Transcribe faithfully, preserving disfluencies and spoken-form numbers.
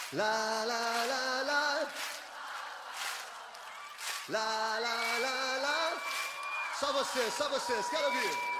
Lá, lá, lá, lá. Lá, lá, lá, lá. Só vocês, só vocês, quero ouvir.